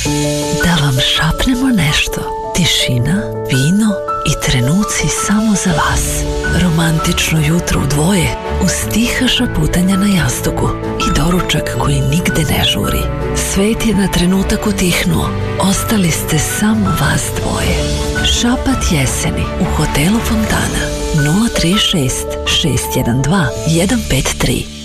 Da vam šapnemo nešto. Tišina, vino i trenuci samo za vas. Romantično jutro u dvoje uz tiha šaputanja na jastuku i doručak koji nigde ne žuri. Svet je na trenutak utihnuo. Ostali ste samo vas dvoje. Šapat jeseni u hotelu Fontana 036 612 153.